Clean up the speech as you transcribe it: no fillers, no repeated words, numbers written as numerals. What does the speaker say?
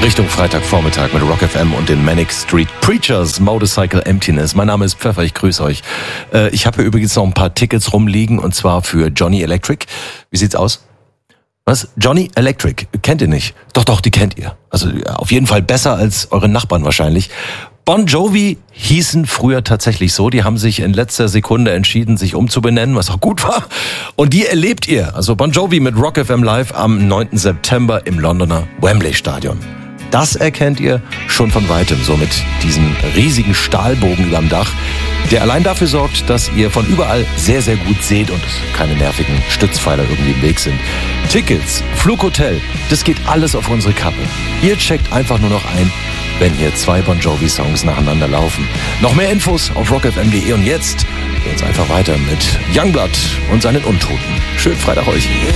Richtung Freitagvormittag mit Rock FM und den Manic Street Preachers, Motorcycle Emptiness. Mein Name ist Pfeffer, ich grüße euch. Ich habe hier übrigens noch ein paar Tickets rumliegen und zwar für Johnny Electric. Wie sieht's aus? Was? Johnny Electric? Kennt ihr nicht? Doch, die kennt ihr. Also auf jeden Fall besser als eure Nachbarn wahrscheinlich. Bon Jovi hießen früher tatsächlich so. Die haben sich in letzter Sekunde entschieden, sich umzubenennen, was auch gut war. Und die erlebt ihr. Also Bon Jovi mit Rock FM Live am 9. September im Londoner Wembley Stadion. Das erkennt ihr schon von Weitem, so mit diesem riesigen Stahlbogen überm Dach, der allein dafür sorgt, dass ihr von überall sehr, sehr gut seht und keine nervigen Stützpfeiler irgendwie im Weg sind. Tickets, Flughotel, das geht alles auf unsere Kappe. Ihr checkt einfach nur noch ein, wenn hier 2 Bon Jovi-Songs nacheinander laufen. Noch mehr Infos auf rockfm.de und jetzt geht's einfach weiter mit Youngblood und seinen Untoten. Schönen Freitag euch.